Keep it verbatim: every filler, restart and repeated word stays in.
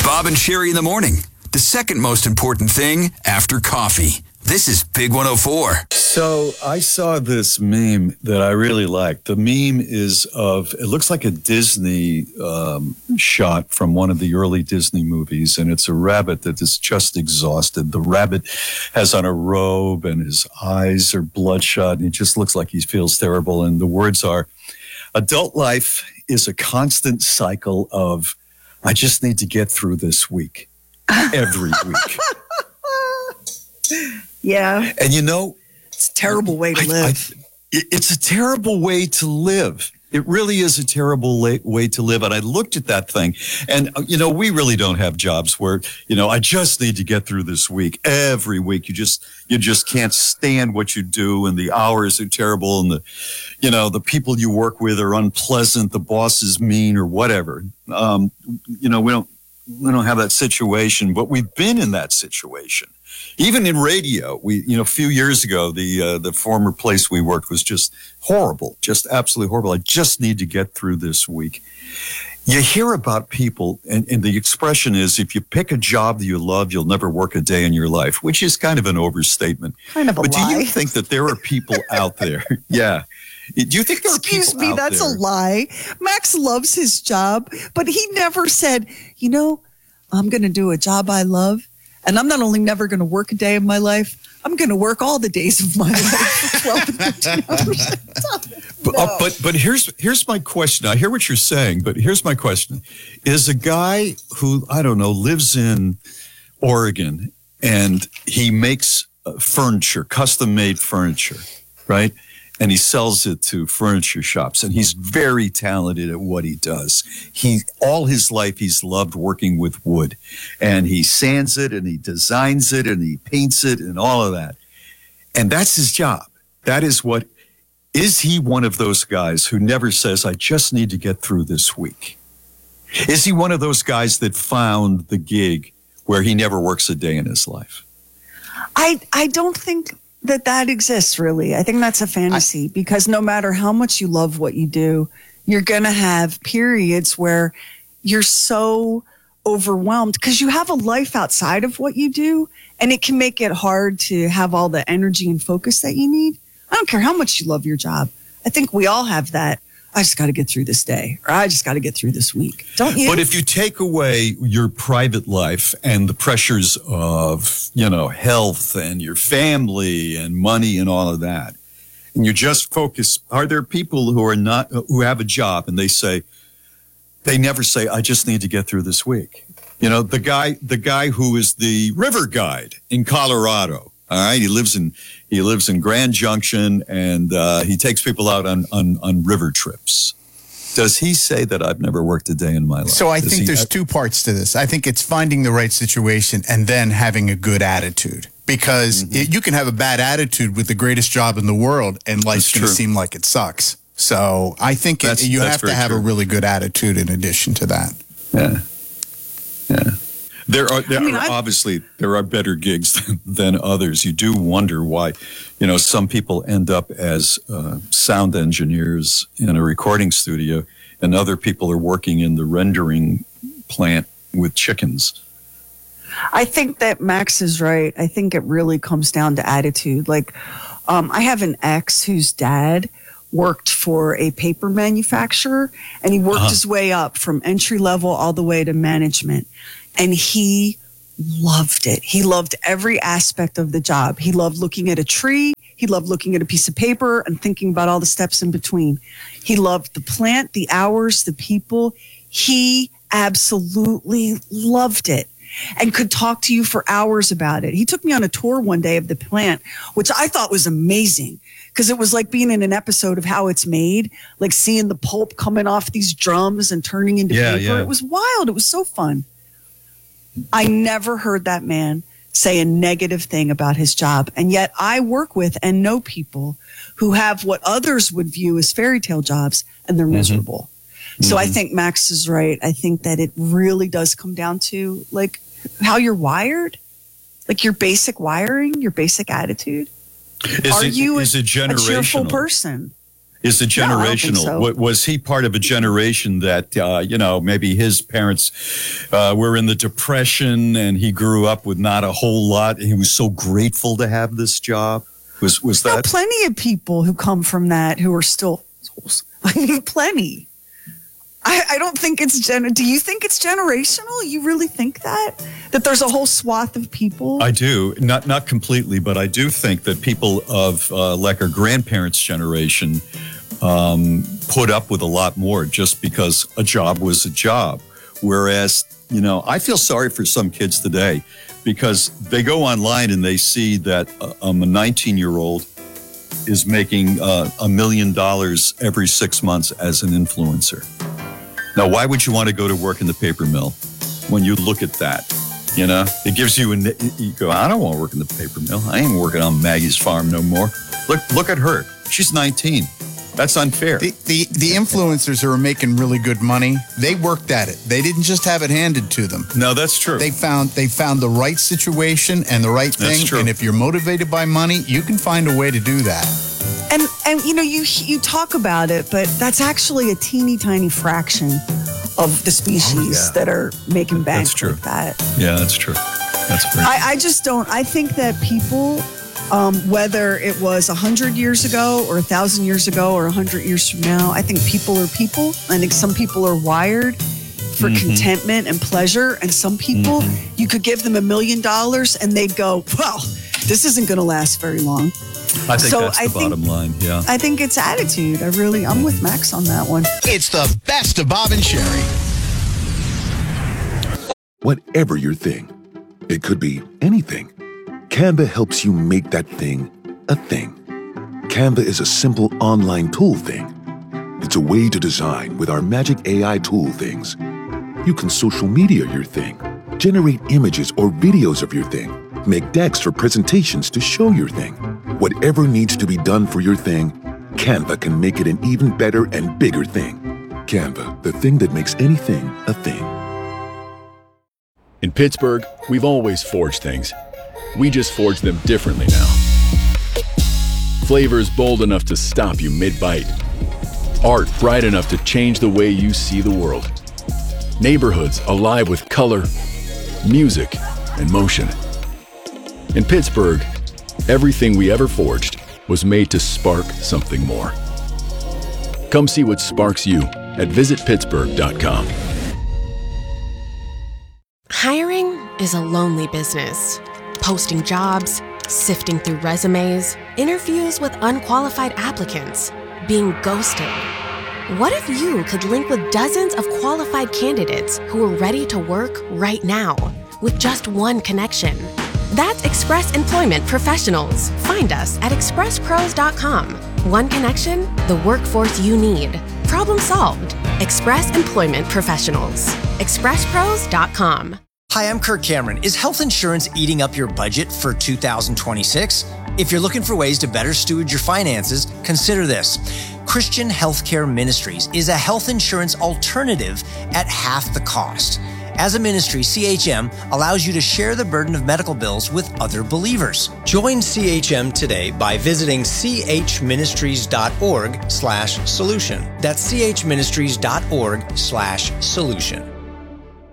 Bob and Sherry in the morning. The second most important thing after coffee. This is Big one oh four. So I saw this meme that I really liked. The meme is of, it looks like a Disney um, shot from one of the early Disney movies, and it's a rabbit that is just exhausted. The rabbit has on a robe, and his eyes are bloodshot, and he just looks like he feels terrible. And the words are, adult life is a constant cycle of, I just need to get through this week, every week. Yeah. And you know, it's a terrible way to I, live. I, it's a terrible way to live. It really is a terrible la- way to live. And I looked at that thing and, you know, we really don't have jobs where, you know, I just need to get through this week. Every week, you just, you just can't stand what you do, and the hours are terrible, and the, you know, the people you work with are unpleasant. The boss is mean or whatever. Um, you know, we don't, we don't have that situation, but we've been in that situation. Even in radio, we, you know, a few years ago, the uh, the former place we worked was just horrible, just absolutely horrible. I just need to get through this week. You hear about people, and, and the expression is, if you pick a job that you love, you'll never work a day in your life, which is kind of an overstatement. Kind of a but lie. do you think that there are people out there? Yeah. Do you think there are Excuse people me, out that's there? a lie. Max loves his job, but he never said, you know, I'm going to do a job I love. And I'm not only never going to work a day of my life, I'm going to work all the days of my life, twelve to fifteen hours at a time. But, No. uh, but but here's here's my question. I hear what you're saying, but here's my question: is a guy who, I don't know, lives in Oregon and he makes uh, furniture, custom made furniture, right? And he sells it to furniture shops, and he's very talented at what he does. He, all his life, he's loved working with wood, and he sands it, and he designs it, and he paints it, and all of that. And that's his job. That is what, is he one of those guys who never says, I just need to get through this week? Is he one of those guys that found the gig where he never works a day in his life? I, I don't think that that exists, really. I think that's a fantasy, I, because no matter how much you love what you do, you're going to have periods where you're so overwhelmed because you have a life outside of what you do, and it can make it hard to have all the energy and focus that you need. I don't care how much you love your job. I think we all have that. I just got to get through this day, or I just got to get through this week. Don't you? But if you take away your private life and the pressures of, you know, health and your family and money and all of that, and you just focus, are there people who are not, who have a job and they say, they never say, I just need to get through this week? You know, the guy, the guy who is the river guide in Colorado. All right, he lives in he lives in Grand Junction, and uh, he takes people out on, on on river trips. Does he say that I've never worked a day in my life? So I Does think he, there's two parts to this. I think it's finding the right situation and then having a good attitude. Because Mm-hmm. it, you can have a bad attitude with the greatest job in the world, and life's That's going to true. seem like it sucks. So I think it, That's- you that's have to very have a true. really good attitude in addition to that. Yeah, yeah. There are, there I mean, are I- obviously there are better gigs than, than others. You do wonder why, you know, some people end up as uh, sound engineers in a recording studio, and other people are working in the rendering plant with chickens. I think that Max is right. I think it really comes down to attitude. Like, um, I have an ex whose dad worked for a paper manufacturer, and he worked Uh-huh. his way up from entry level all the way to management. And he loved it. He loved every aspect of the job. He loved looking at a tree. He loved looking at a piece of paper and thinking about all the steps in between. He loved the plant, the hours, the people. He absolutely loved it and could talk to you for hours about it. He took me on a tour one day of the plant, which I thought was amazing because it was like being in an episode of How It's Made, like seeing the pulp coming off these drums and turning into Yeah, paper. yeah. It was wild. It was so fun. I never heard that man say a negative thing about his job. And yet I work with and know people who have what others would view as fairy tale jobs, and they're miserable. So I think Max is right. I think that it really does come down to like how you're wired, like your basic wiring, your basic attitude. Is Are it, you is it a cheerful generational? person? Is it No, I don't think generational? so. Wa- Was he part of a generation that, uh, you know, maybe his parents uh, were in the Depression and he grew up with not a whole lot and he was so grateful to have this job? Was was There are that? plenty of people who come from that who are still, I mean, plenty. I, I don't think it's gen. Do you think it's generational? You really think that? That there's a whole swath of people? I do. Not not completely, but I do think that people of uh, like our grandparents' generation um, put up with a lot more just because a job was a job. Whereas, you know, I feel sorry for some kids today because they go online and they see that uh, um, a nineteen-year-old is making uh, a million dollars every six months as an influencer. Now, why would you want to go to work in the paper mill when you look at that? You know, it gives you, an, you go, I don't want to work in the paper mill. I ain't working on Maggie's farm no more. Look, look at her. She's nineteen. That's unfair. The, the the influencers who are making really good money, they worked at it. They didn't just have it handed to them. No, that's true. They found they found the right situation and the right That's thing. true. And if you're motivated by money, you can find a way to do that. And and you know you you talk about it, but that's actually a teeny tiny fraction of the species Oh, yeah. that are making bank That's true. like that. Yeah, that's true. That's very I, I just don't. I think that people, um, whether it was a hundred years ago or a thousand years ago or a hundred years from now, I think people are people. I think some people are wired for Mm-hmm. contentment and pleasure, and some people you could give them a million dollars and they'd go, "Well, this isn't going to last very long." I think So that's the I think- bottom line. Yeah. I think it's attitude. I really, I'm with Max on that one. It's the best of Bob and Sherry. Whatever your thing, it could be anything. Canva helps you make that thing a thing. Canva is a simple online tool thing. It's a way to design with our magic A I tool things. You can social media your thing, generate images or videos of your thing, make decks or presentations to show your thing. Whatever needs to be done for your thing, Canva can make it an even better and bigger thing. Canva, the thing that makes anything a thing. In Pittsburgh, we've always forged things. We just forge them differently now. Flavors bold enough to stop you mid-bite. Art bright enough to change the way you see the world. Neighborhoods alive with color, music, and motion. In Pittsburgh, everything we ever forged was made to spark something more. Come see what sparks you at visit pittsburgh dot com. Hiring is a lonely business. Posting jobs, sifting through resumes, interviews with unqualified applicants, being ghosted. What if you could link with dozens of qualified candidates who are ready to work right now with just one connection? That's Express Employment Professionals. Find us at express pros dot com. One connection, the workforce you need. Problem solved. Express Employment Professionals. express pros dot com. Hi, I'm Kirk Cameron. Is health insurance eating up your budget for two thousand twenty-six? If you're looking for ways to better steward your finances, consider this. Christian Healthcare Ministries is a health insurance alternative at half the cost. As a ministry, C H M allows you to share the burden of medical bills with other believers. Join C H M today by visiting c h ministries dot org slash solution. That's c h ministries dot org slash solution.